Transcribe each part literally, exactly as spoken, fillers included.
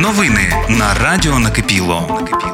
Новини на Радіо Накипіло.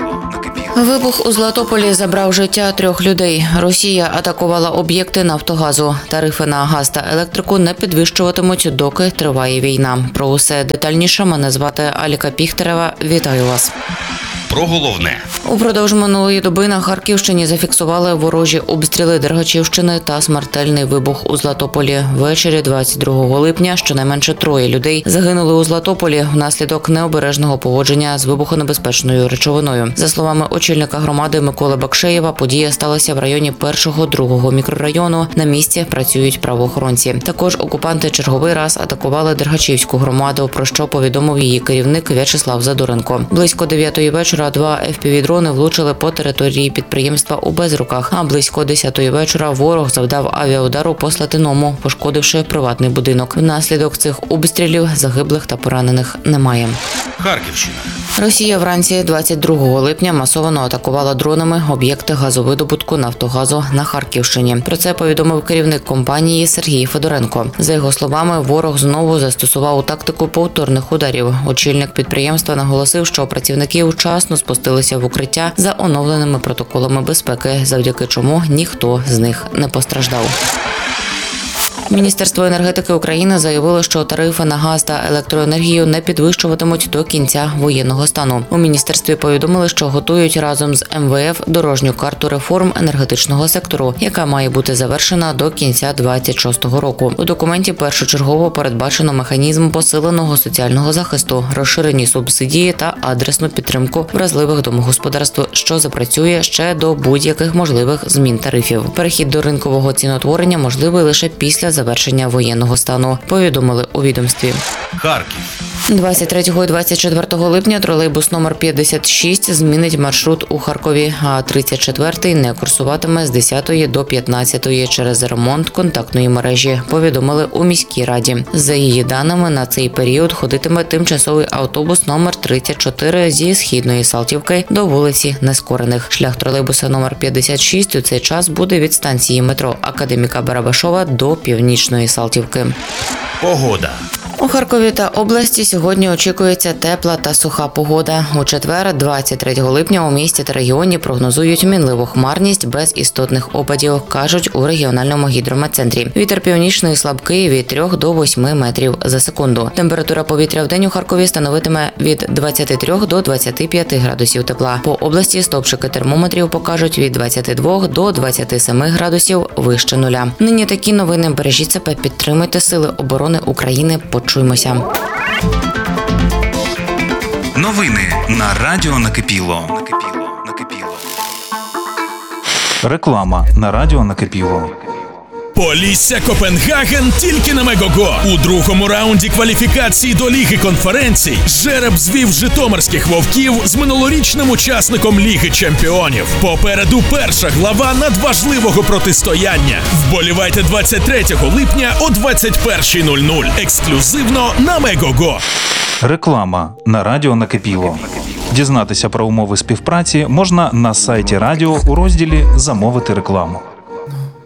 Вибух у Златополі забрав життя трьох людей. Росія атакувала об'єкти «Нафтогазу». Тарифи на газ та електрику не підвищуватимуть, доки триває війна. Про усе детальніше мене звати Аліка Піхтерева. Вітаю вас. Про головне. Упродовж минулої доби на Харківщині зафіксували ворожі обстріли Дергачівщини та смертельний вибух у Златополі. Ввечері двадцять другого липня щонайменше троє людей загинули у Златополі внаслідок необережного поводження з вибухонебезпечною речовиною. За словами очільника громади Миколи Бакшеєва, подія сталася в районі першого-другого мікрорайону. На місці працюють правоохоронці. Також окупанти черговий раз атакували Дергачівську громаду, про що повідомив її керівник В'ячеслав Задоренко. Близько дев'ятої вечора два еф пі ві-дрони влучили по території підприємства у Безруках, а близько десятої вечора ворог завдав авіаудару по Слатиному, пошкодивши приватний будинок. Внаслідок цих обстрілів загиблих та поранених немає. Харківщина. Росія вранці двадцять другого липня масово атакувала дронами об'єкти газовидобутку «Нафтогазу» на Харківщині. Про це повідомив керівник компанії Сергій Федоренко. За його словами, ворог знову застосував тактику повторних ударів. Очільник підприємства наголосив, що працівники вчасно спустилися в укриття за оновленими протоколами безпеки, завдяки чому ніхто з них не постраждав. Міністерство енергетики України заявило, що тарифи на газ та електроенергію не підвищуватимуть до кінця воєнного стану. У міністерстві повідомили, що готують разом з ем ве еф дорожню карту реформ енергетичного сектору, яка має бути завершена до кінця двадцять шостого року. У документі першочергово передбачено механізм посиленого соціального захисту, розширені субсидії та адресну підтримку вразливих домогосподарств, що запрацює ще до будь-яких можливих змін тарифів. Перехід до ринкового цінотворення можливий лише після завершення воєнного стану, повідомили у відомстві. Харків. двадцять третього і двадцять четвертого липня тролейбус номер п'ятдесят шість змінить маршрут у Харкові, а тридцять четвертий не курсуватиме з десятої до п'ятнадцятої через ремонт контактної мережі, повідомили у міській раді. За її даними, на цей період ходитиме тимчасовий автобус номер тридцять чотири зі Східної Салтівки до вулиці Нескорених. Шлях тролейбуса номер п'ятдесят шість у цей час буде від станції метро Академіка Барабашова до Північної Салтівки. Погода. У Харкові та області сьогодні очікується тепла та суха погода. У четвер, двадцять третього липня, у місті та регіоні прогнозують мінливу хмарність без істотних опадів, кажуть у регіональному гідрометцентрі. Вітер північний слабкий від трьох до восьми метрів за секунду. Температура повітря в день у Харкові становитиме від двадцяти трьох до двадцяти п'яти градусів тепла. По області стовпчики термометрів покажуть від двадцяти двох до двадцяти семи градусів вище нуля. Нині такі новини. Бережіть себе, підтримуйте Сили оборони України. Почуємося. Новини на Радіо Накипіло. Реклама на Радіо Накипіло. Полісся Копенгаген тільки на Мегого. У другому раунді кваліфікації до Ліги конференцій жереб звів житомирських вовків з минулорічним учасником Ліги чемпіонів. Попереду перша глава надважливого протистояння. Вболівайте двадцять третього липня о двадцять першій нуль нуль. Ексклюзивно на Мегого. Реклама на Радіо Накипіло. Дізнатися про умови співпраці можна на сайті радіо у розділі «Замовити рекламу».